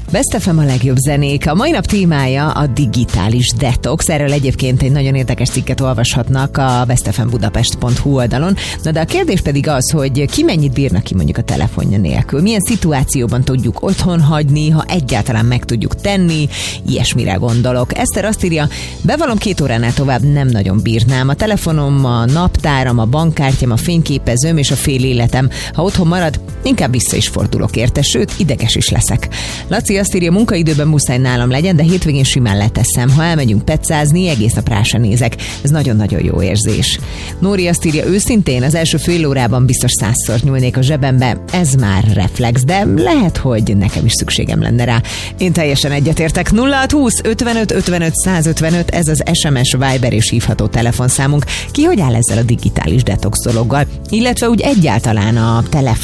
Best FM a legjobb zenék. A mai nap témája a digitális detox. Erről egyébként egy nagyon érdekes cikket olvashatnak a bestfmbudapest.hu oldalon. Na de a kérdés pedig az, hogy ki mennyit bírna ki mondjuk a telefonja nélkül. Milyen szituációban tudjuk otthon hagyni, ha egyáltalán meg tudjuk tenni. Ilyesmire gondolok. Eszter azt írja, bevallom 2 óránál tovább nem nagyon bírnám. A telefonom, a naptáram, a bankkártyám, a fényképezőm és a fél életem. Ha otthon marad, inkább vissza is fordulok érte, sőt, ideges is leszek. Laci azt írja, munkaidőben muszáj nálam legyen, de hétvégén simán leteszem. Ha elmegyünk pecázni, egész nap rá se nézek. Ez nagyon-nagyon jó érzés. Nóri azt írja, őszintén az első fél órában biztos 100-szor nyúlnék a zsebembe. Ez már reflex, de lehet, hogy nekem is szükségem lenne rá. Én teljesen egyetértek. 0620 55 55 155, ez az SMS, Viber és hívható telefonszámunk. Ki hogy áll ezzel a digitális detox dologgal? Illetve úgy egyáltalán a telefon